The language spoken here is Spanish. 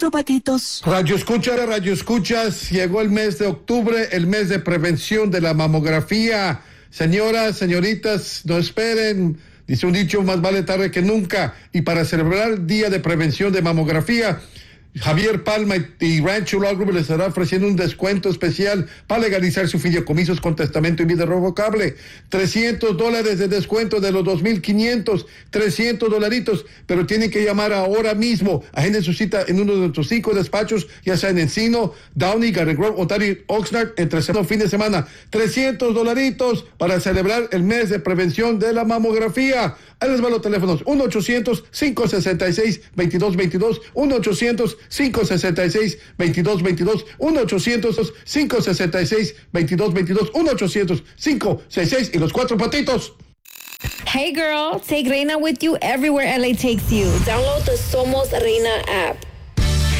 cuatro patitos. Radio escuchas, llegó el mes de octubre, el mes de prevención de la mamografía. Señoras, señoritas, no esperen. Dice un dicho, más vale tarde que nunca. Y para celebrar el Día de Prevención de Mamografía, Javier Palma y Rancho Law Group les estará ofreciendo un descuento especial para legalizar sus fideicomisos con testamento y vida revocable. $300 de descuento de los 2,500, $300, pero tienen que llamar ahora mismo. Agenden su cita en uno de nuestros 5 despachos, ya sea en Encino, Downey, Garden Grove, Ontario, Oxnard, entre semana fin de semana. $300 para celebrar el mes de prevención de la mamografía. Ahí les van los teléfonos: 1-800-566-2222, 1-800-566-2222, 1-800-566-2222, 1-800-566 y los cuatro patitos. Hey girl, take Reina with you everywhere LA takes you. Download the Somos Reina app.